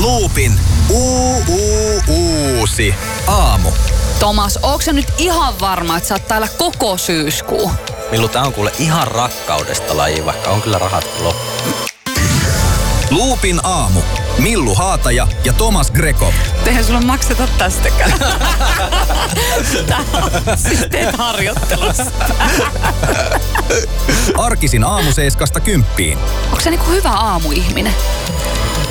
Loopin uusi aamu. Tomas, ootko sä nyt ihan varma, että sä oot täällä koko syyskuu? Millu, tää on kuule ihan rakkaudesta laji, vaikka on kyllä rahat loppu. Loopin aamu. Millu Haataja ja Tomas Greco. Eihän sulla makseta tästäkään. Tää on siis teet harjoittelussa. Arkisin aamu 7–10. Onko sä niinku hyvä aamuihminen?